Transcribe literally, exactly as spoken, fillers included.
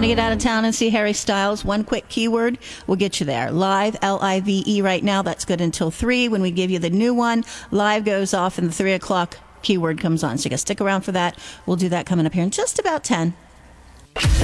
want to get out of town and see Harry Styles, one quick keyword will get you there. Live, L I V E right now. That's good until three. When we give you the new one, live goes off and the three o'clock keyword comes on. So you got to stick around for that. We'll do that coming up here in just about ten.